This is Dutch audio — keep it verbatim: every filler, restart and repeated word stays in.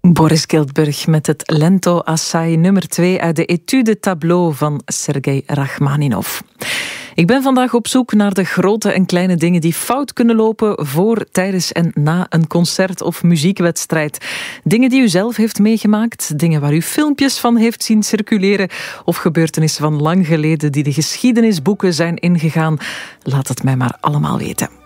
Boris Giltburg met het Lento Assai nummer twee uit de Etude Tableau van Sergei Rachmaninov. Ik ben vandaag op zoek naar de grote en kleine dingen die fout kunnen lopen voor, tijdens en na een concert of muziekwedstrijd. Dingen die u zelf heeft meegemaakt, dingen waar u filmpjes van heeft zien circuleren of gebeurtenissen van lang geleden die de geschiedenisboeken zijn ingegaan. Laat het mij maar allemaal weten.